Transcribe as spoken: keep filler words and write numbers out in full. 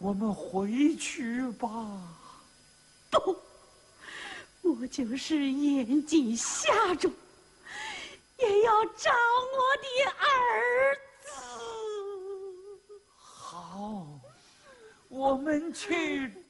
我们回去吧。 不，我就是眼睛瞎住，也要找我的儿子。 好，我们去